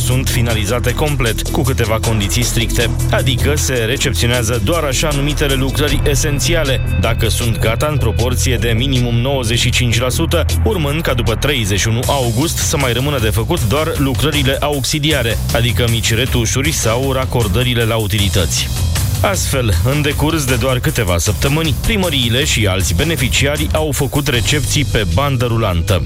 sunt finalizate complet, cu câteva condiții stricte. Adică se recepționează doar așa numitele lucrări esențiale, dacă sunt gata în proporție de minimum 95%, urmând ca după 31 august să mai rămână de făcut doar lucrările auxiliare, adică mici retușuri sau racordările la utilități. Astfel, în decurs de doar câteva săptămâni, primăriile și alți beneficiari au făcut recepții pe bandă rulantă.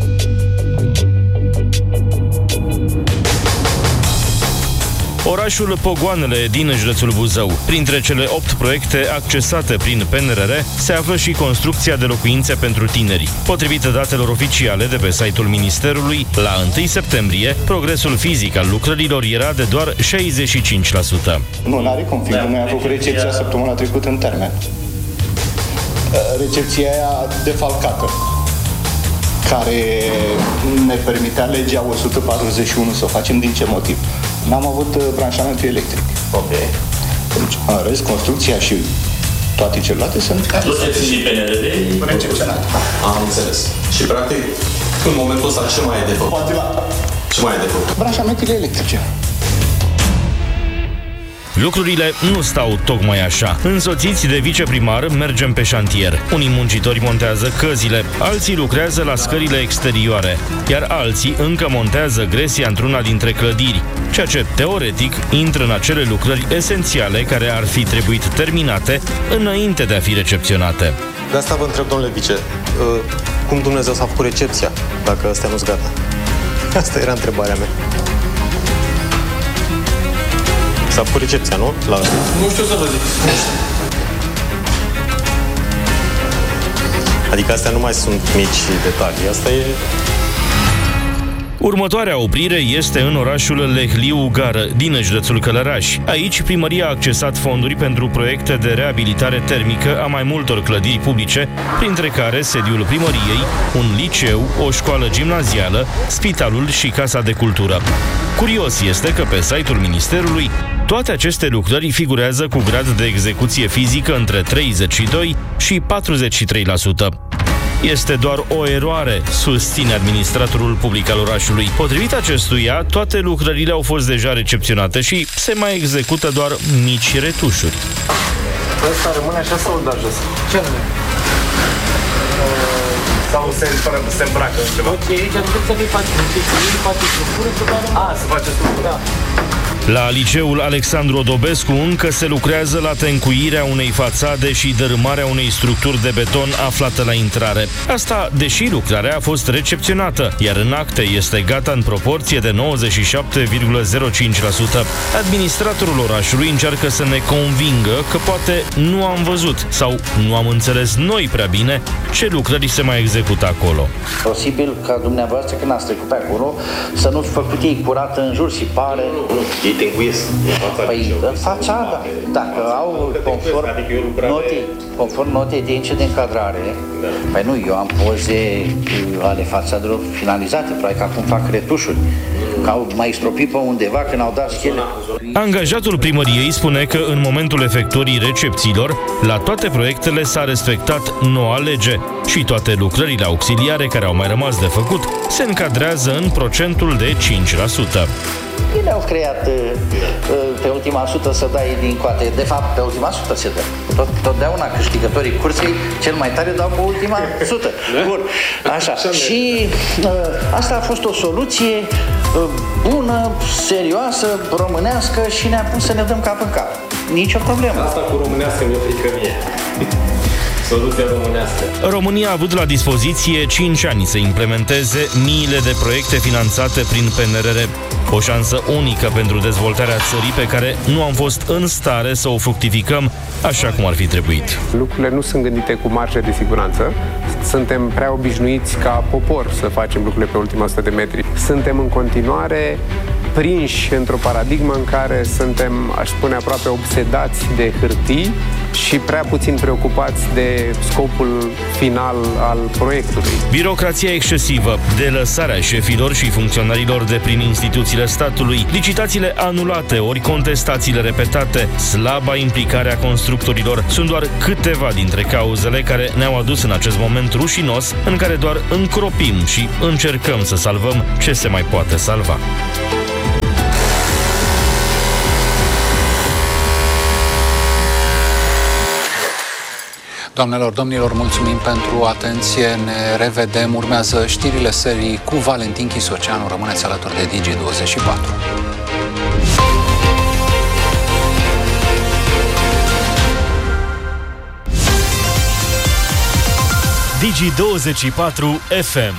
Orașul Pogoanele din județul Buzău. Printre cele 8 proiecte accesate prin PNRR se află și construcția de locuințe pentru tineri. Potrivit datelor oficiale de pe site-ul Ministerului, la 1 septembrie, progresul fizic al lucrărilor era de doar 65%. Nu, n-are cum fi. Noi am făcut recepția săptămâna trecută în termen. Recepția aia defalcată, care ne permitea legea 141 să o facem. Din ce motiv? N-am avut branșamentul electric. Ok. Deci, în rest, construcția și toate celelalte sunt și PNRR recepționate. Am înțeles. Și, practic, în momentul ăsta, ce mai e de făcut? Ce mai e de făcut? Branșamentele electrice. Lucrurile nu stau tocmai așa. Însoțiți de viceprimar, mergem pe șantier. Unii muncitori montează căzile, alții lucrează la scările exterioare, iar alții încă montează gresia într-una dintre clădiri, ceea ce, teoretic, intră în acele lucrări esențiale care ar fi trebuit terminate înainte de a fi recepționate. De asta vă întreb, domnule vice, cum Dumnezeu s-a făcut recepția, dacă astea nu-s gata? Asta era întrebarea mea. S-a făcut recepția, nu? Nu știu să vă zic. Adică astea nu mai sunt mici detalii, asta e... Următoarea oprire este în orașul Lehliu-Gară, din județul Călăraș. Aici, primăria a accesat fonduri pentru proiecte de reabilitare termică a mai multor clădiri publice, printre care sediul primăriei, un liceu, o școală gimnazială, spitalul și Casa de Cultură. Curios este că pe site-ul Ministerului toate aceste lucrări figurează cu grad de execuție fizică între 32 și 43%. Este doar o eroare, susține administratorul public al orașului. Potrivit acestuia, toate lucrările au fost deja recepționate și se mai execută doar mici retușuri. Asta rămâne așa sau da jos? Ce rămâne? Sau se îmbracă în ceva? Ok, aici trebuie să faci structură, să face structură. Da. La liceul Alexandru Odobescu încă se lucrează la tencuirea unei fațade și dărâmarea unei structuri de beton aflată la intrare. Asta deși lucrarea a fost recepționată, iar în acte este gata în proporție de 97,05%. Administratorul orașului încearcă să ne convingă că poate nu am văzut sau nu am înțeles noi prea bine ce lucrări se mai execută acolo. Posibil ca dumneavoastră când ați trecut pe acolo să nu fi făcut ei curat în jur și pare... Ei tencuiesc în fațada. Dacă au conform notei de de încadrare, păi nu, eu am poze ale fațadelor finalizate, probabil că acum fac retușuri, că au mai stropit pe undeva când au dat schele. Angajatul primăriei spune că în momentul efectuării recepțiilor, la toate proiectele s-a respectat noua lege și toate lucrările auxiliare care au mai rămas de făcut se încadrează în procentul de 5%. Ei le-au creat pe ultima sută să dai din coate. De fapt, pe ultima sută se dă. Totdeauna câștigătorii cursei cel mai tare dau pe ultima sută. Bun, așa. Și asta a fost o soluție bună, serioasă, românească și ne-a pus să ne dăm cap în cap. Nici o problemă. Asta cu românească mi-e frică mie. Soluția românească. România a avut la dispoziție 5 ani să implementeze miile de proiecte finanțate prin PNRR. O șansă unică pentru dezvoltarea țării pe care nu am fost în stare să o fructificăm așa cum ar fi trebuit. Lucrurile nu sunt gândite cu marjă de siguranță. Suntem prea obișnuiți ca popor să facem lucrurile pe ultima 100 de metri. Suntem în continuare prinși într-o paradigmă în care suntem, aș spune, aproape obsedați de hârtii și prea puțin preocupați de scopul final al proiectului. Birocrația excesivă, delăsarea șefilor și funcționarilor de prin instituțiile statului, licitațiile anulate ori contestațiile repetate, slaba implicare a constructorilor sunt doar câteva dintre cauzele care ne-au adus în acest moment rușinos în care doar încropim și încercăm să salvăm ce se mai poate salva. Doamnelor, domnilor, mulțumim pentru atenție. Ne revedem. Urmează știrile serii cu Valentin Chisoceanu. Rămâneți alături de Digi24. Digi24 FM.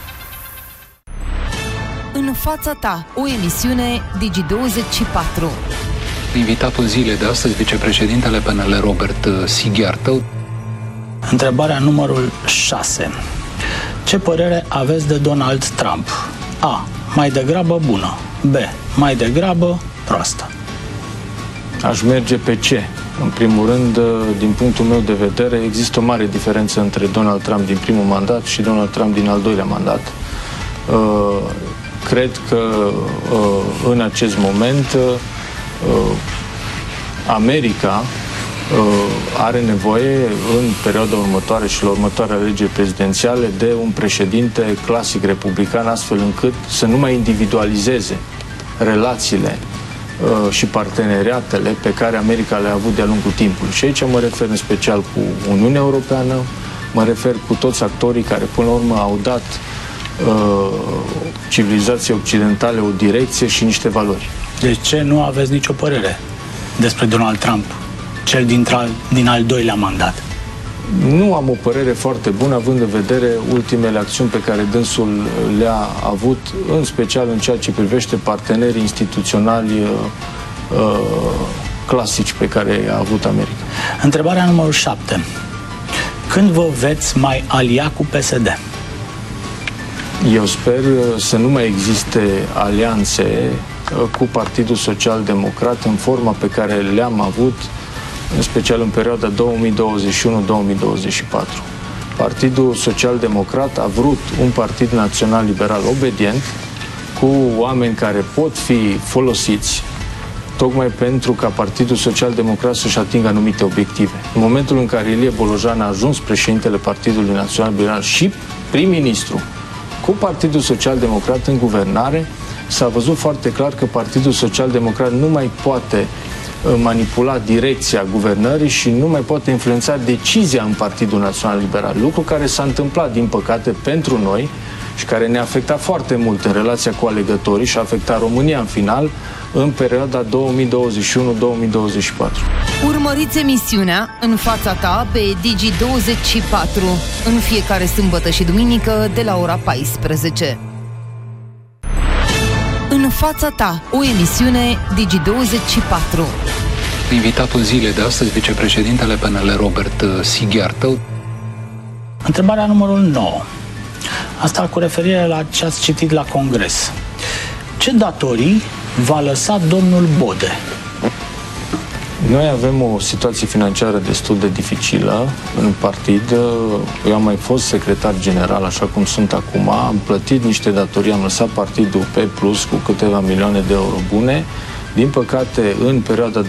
În fața ta, o emisiune Digi24. Invitatul zilei de astăzi, vicepreședintele PNL Robert Sighiartău. Întrebarea numărul 6. Ce părere aveți de Donald Trump? A. Mai degrabă bună. B. Mai degrabă proastă. Aș merge pe C. În primul rând, din punctul meu de vedere, există o mare diferență între Donald Trump din primul mandat și Donald Trump din al doilea mandat. Cred că în acest moment America are nevoie în perioada următoare și la următoarea alegeri prezidențiale de un președinte clasic republican, astfel încât să nu mai individualizeze relațiile și parteneriatele pe care America le-a avut de-a lungul timpului. Și aici mă refer în special cu Uniunea Europeană, mă refer cu toți actorii care până la urmă au dat civilizației occidentale o direcție și niște valori. De ce nu aveți nicio părere despre Donald Trump, cel din al doilea mandat? Nu am o părere foarte bună, având în vedere ultimele acțiuni pe care dânsul le-a avut, în special în ceea ce privește partenerii instituționali clasici pe care i-a avut America. Întrebarea numărul 7. Când vă veți mai alia cu PSD? Eu sper să nu mai existe alianțe cu Partidul Social Democrat în forma pe care le-am avut, în special în perioada 2021-2024. Partidul Social Democrat a vrut un partid național liberal obedient, cu oameni care pot fi folosiți tocmai pentru ca Partidul Social Democrat să-și atingă anumite obiective. În momentul în care Ilie Bolojan a ajuns președintele Partidului Național Liberal și prim-ministru cu Partidul Social Democrat în guvernare, s-a văzut foarte clar că Partidul Social Democrat nu mai poate manipula direcția guvernării și nu mai poate influența decizia în Partidul Național Liberal. Lucru care s-a întâmplat, din păcate, pentru noi și care ne-a afectat foarte mult în relația cu alegătorii și a afectat România în final în perioada 2021-2024. Urmăriți emisiunea În fața ta pe Digi24 în fiecare sâmbătă și duminică de la ora 14. În fața ta, o emisiune Digi24. Invitatul zilei de astăzi, vicepreședintele PNL Robert Sighiartău. Întrebarea numărul 9. Asta cu referire la ce ați citit la Congres. Ce datorii va lăsa domnul Bode? Noi avem o situație financiară destul de dificilă în partid. Eu am mai fost secretar general, așa cum sunt acum. Am plătit niște datorii, am lăsat partidul pe plus cu câteva milioane de euro bune. Din păcate, în perioada 2021-2024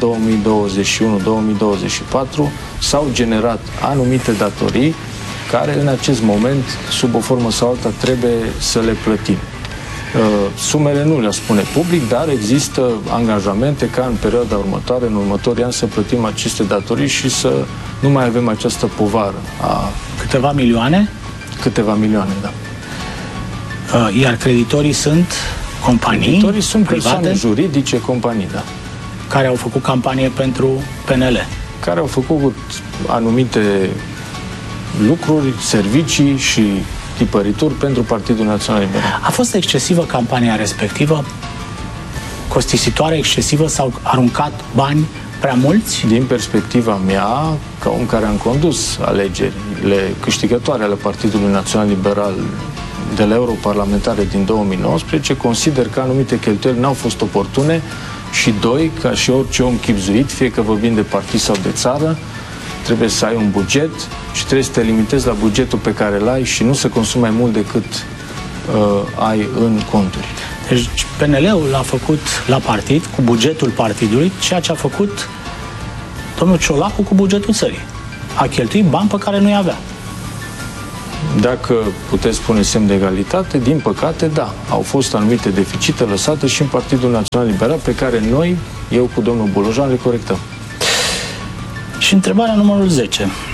s-au generat anumite datorii care în acest moment, sub o formă sau alta, trebuie să le plătim. Sumele nu le spune public, dar există angajamente ca în perioada următoare, în următorii ani, să plătim aceste datorii și să nu mai avem această povară. Câteva milioane? Câteva milioane, da. Iar creditorii sunt companii? Creditorii sunt private, persoane juridice, companii, da. Care au făcut campanie pentru PNL? Care au făcut anumite lucruri, servicii și tipărituri pentru Partidul Național Liberal. A fost excesivă campania respectivă? Costisitoare, excesivă? S-au aruncat bani prea mulți? Din perspectiva mea, ca om care am condus alegerile câștigătoare ale Partidului Național Liberal de la europarlamentare din 2019, consider că anumite cheltuieli n-au fost oportune și doi, ca și orice om chibzuit, fie că vorbim de partid sau de țară, trebuie să ai un buget și trebuie să te limitezi la bugetul pe care îl ai și nu să consumi mai mult decât ai în conturi. Deci PNL-ul a făcut la partid, cu bugetul partidului, ceea ce a făcut domnul Ciolacu cu bugetul țării. A cheltuit bani pe care nu-i avea. Dacă puteți spune semn de egalitate, din păcate, da. Au fost anumite deficite lăsate și în Partidul Național Liberal pe care noi, eu cu domnul Bolojan, le corectăm. Și întrebarea numărul 10.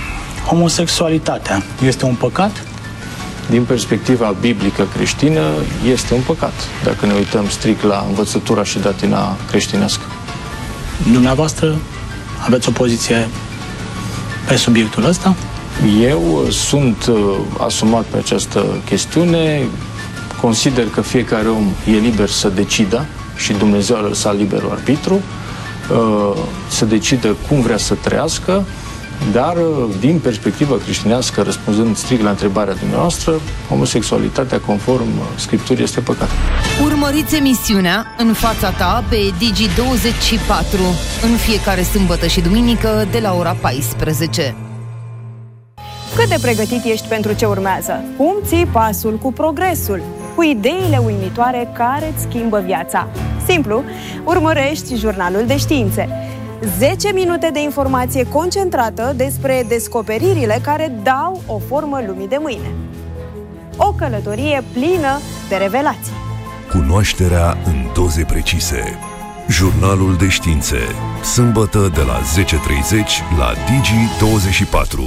Homosexualitatea este un păcat? Din perspectiva biblică creștină, este un păcat, dacă ne uităm strict la învățătura și datina creștinească. Dumneavoastră aveți o poziție pe subiectul ăsta? Eu sunt asumat pe această chestiune, consider că fiecare om e liber să decidă și Dumnezeu a lăsat liberul arbitru, să decidă cum vrea să trăiască, dar din perspectivă creștinească, răspunzând strict la întrebarea dumneavoastră, homosexualitatea, conform Scripturii, este păcat. Urmăriți emisiunea În fața ta pe Digi24 în fiecare sâmbătă și duminică de la ora 14. Cât de pregătit ești pentru ce urmează? Cum ții pasul cu progresul? Cu ideile uimitoare care îți schimbă viața? Simplu, urmărești Jurnalul de Științe. 10 minute de informație concentrată despre descoperirile care dau o formă lumii de mâine. O călătorie plină de revelații. Cunoașterea în doze precise. Jurnalul de Științe. Sâmbătă de la 10:30 la Digi24.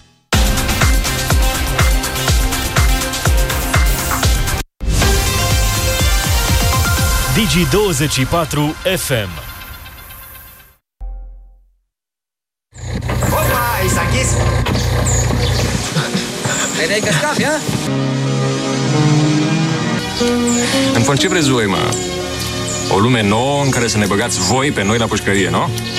Digi24 FM. Opa, i s-a închis. Credeai că scapi, ha? În fond, ce vreți voi, mă? O lume nouă în care să ne băgați voi pe noi la pușcărie, nu?